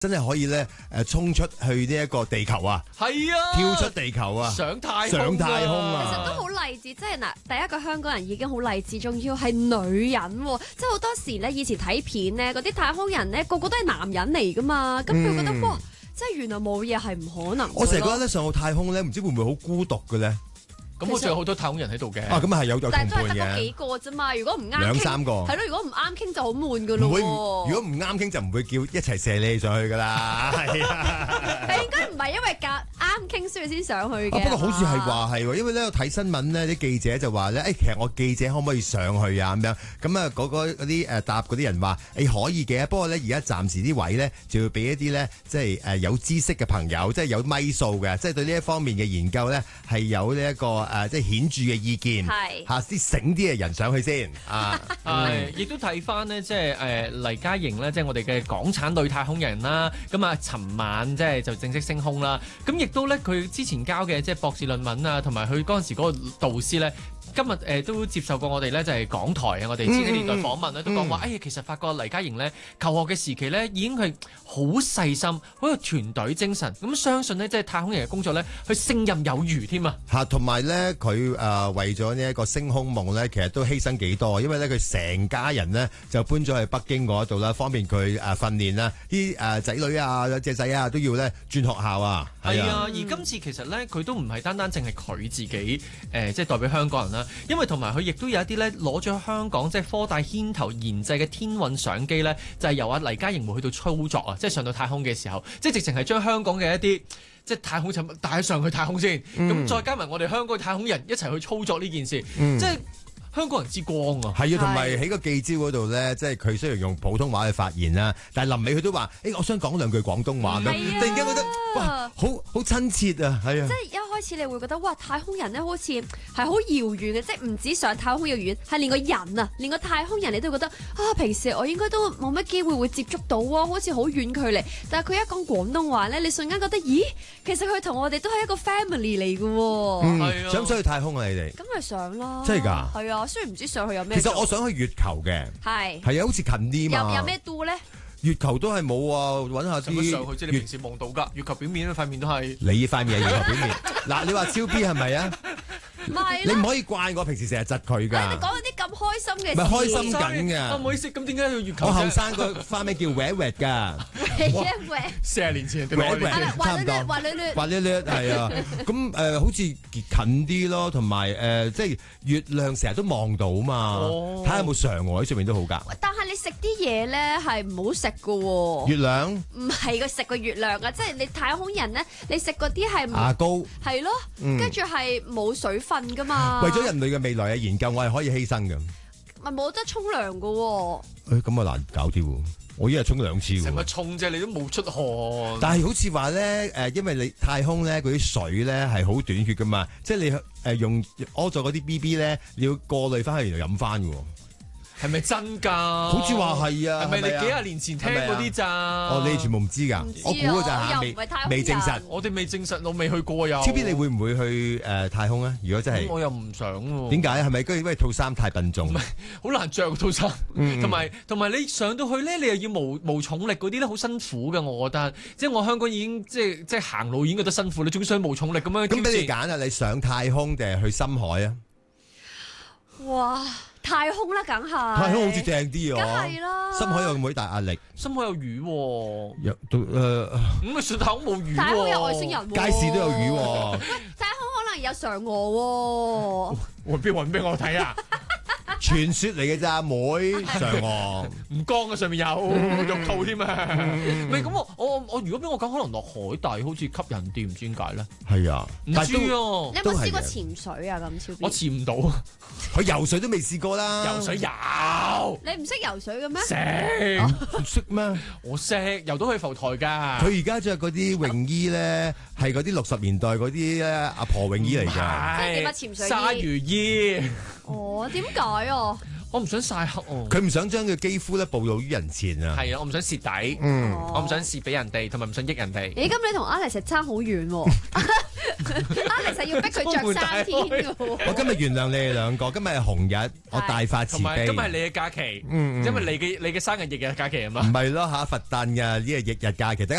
真係可以咧衝出去呢一個地球啊！ 係啊， 跳出地球啊！ 上太空啊！ 其實都好勵志，即係嗱，第一個香港人已經好勵志，仲要係女人喎，即係好多時咧，以前睇片咧，嗰啲太空人咧個個都係男人嚟噶嘛，咁佢覺得哇，即係原來冇嘢係唔可能。 我成日覺得咧上到太空咧，唔知會唔會好孤獨嘅咧？ 咁我仲有好多太空人喺度嘅。 啊，咁係有同伴嘅。 但係都係得嗰幾個啫嘛，如果唔啱傾， 兩三個。 係咯，如果唔啱傾就好悶噶咯。 如果唔啱傾就唔會叫一齊射你上去噶啦。係啊。 係應該唔係因為啱傾所以先上去嘅。 不過好似係話係喎，因為咧我睇新聞咧，啲記者就話咧，其實我記者可唔可以上去啊？咁樣咁啊，嗰啲答嗰啲人話可以嘅，不過咧而家暫時啲位咧就要俾一啲咧，即係有知識嘅朋友，即係有咪數嘅，即係對呢一方面嘅研究咧係有呢一個即係顯著嘅意見，係嚇啲醒啲嘅人上去先啊。 係，亦都睇翻呢，即係黎嘉瑩呢，即係我哋嘅港產女太空人啦。咁啊，尋晚即係就正式升空啦。咁亦都咧，佢之前交嘅即係博士論文啊，同埋佢嗰陣時嗰個導師咧，今日都接受過我哋咧，就係港台啊，我哋千禧年代訪問咧，都講話，其實發覺黎嘉瑩咧求學嘅時期咧，已經係好細心，好有團隊精神，咁相信呢，即係太空人嘅工作咧，佢勝任有餘添啊！ 嚇，同埋咧，佢為咗呢一個升空夢咧，其實都犧牲幾多，因為咧佢成家人咧就搬咗去北京嗰度啦，方便佢訓練啦，啲仔女啊、隻仔啊都要咧轉學校啊。 係啊，而今次其實咧，佢都唔係單單淨係佢自己即係代表香港人啦，因為同埋佢亦都有一啲咧攞咗香港即係科大牽頭研製嘅天運相機咧，就係由阿黎嘉瑩會去到操作啊，即係上到太空嘅時候，即係直情係將香港嘅一啲即係太空產品帶上去太空先，咁再加埋我哋香港嘅太空人一齊去操作呢件事，即係香港人之光啊！ 係啊，同埋喺個記招嗰度咧，即係佢雖然用普通話去發言啦，但係臨尾佢都話：我想講兩句廣東話咁，突然間覺得哇，好親切啊！係啊， 即係一開始你會覺得哇，太空人咧好似係好遙遠嘅，即係唔止上太空遙遠，係連個人啊，連個太空人你都覺得啊，平時我應該都冇乜機會會接觸到喎，好似好遠距離。但係佢一講廣東話咧，你瞬間覺得咦，其實佢同我哋都係一個 family 嚟嘅喎。 想唔想去太空啊？你哋？ 咁咪想啦。 真係㗎？ 係啊。雖然唔知上去有咩， 其實我想去月球嘅，係啊，好似近啲嘛。 有咩 do 咧？ 月球都係冇啊，揾下啲上去即係你平時望到㗎。月球表面塊面都係你塊面係月球表面。嗱，你話超 B 係咪啊？你唔可以怪我平時成日窒佢㗎。 你講嗰啲咁開心嘅事， 唔係開心緊㗎。 唔好意思，咁點解要月球？ 我後生個花名叫 Wet 㗎。 40年前， 差唔多。滑捋捋係啊，咁好似近啲咯，同埋即係月亮成日都望到嘛，睇下有冇嫦娥喺上面都好㗎。 但係你食啲嘢咧係唔好食㗎喎。 月亮唔係個食個月亮啊，即係你太空人咧，你食嗰啲係牙膏係咯，跟住係冇水分㗎嘛。 為咗人類嘅未來嘅研究，我係可以犧牲㗎。 咪冇得沖涼㗎喎。 咁啊難搞啲喎。我一日沖2次喎。 成日沖啫，你都冇出汗。 但係好似話咧，因為你太空咧嗰啲水咧係好短缺噶嘛，即係你用屙咗嗰啲 BB 咧，你要過濾翻去然後飲翻嘅喎。 係咪真㗎？ 好似話係啊。 係咪你幾廿年前聽嗰啲咋？ 哦，你哋全部唔知㗎。我估嘅咋，未證實。 我哋未證實，我未去過又。 超 B 你會唔會去太空啊？如果真係， 我又唔想喎。 點解？係咪因為套衫太笨重？ 唔係，好難着套衫。同埋你上到去咧，你又要無重力嗰啲咧，好辛苦㗎。我覺得，即係我香港已經即係行路已經覺得辛苦，你仲想無重力咁樣？ 咁俾你揀啊！你上太空定係去深海啊？ 哇！太空啦，梗係太空好似正啲啊！ 梗係啦， 深海有冇大壓力？ 深海有魚喎， 咁啊上太空冇魚喎， 太空有外星人喎， 街市都有魚喎。 太空可能有嫦娥喎， 我邊揾俾我睇啊！ 傳說嚟嘅咋，妹嫦娥唔光嘅上面有肉兔添啊！唔係咁我如果俾我講，可能落海底好似吸引啲，唔知點解咧？ 係啊， 唔知啊！ 你有冇試過潛水啊？咁超 B？ 我潛唔到， 佢游水都未試過啦。 游水有， 你唔識游水嘅咩？ 識唔識咩？ 我識游到去浮台㗎。 佢而家着嗰啲泳衣咧，係嗰啲60年代嗰啲阿婆泳衣嚟㗎。 即係點啊？潛水衣、 鯊魚衣。 哦，點解啊？ 我唔想曬黑喎。 佢唔想將佢肌膚咧暴露於人前啊。 係啊，我唔想蝕底，我唔想蝕俾人哋，同埋唔想益人哋。 咦，咁你同 Alex 差好遠喎！Alex 係要逼佢着3天嘅喎。 我今日原諒你哋兩個，今日係紅日，我大發慈同埋悲。 今日係你嘅假期，因為你嘅生日翌日假期啊嘛。 唔係咯嚇，佛誕嘅呢個翌日假期，大家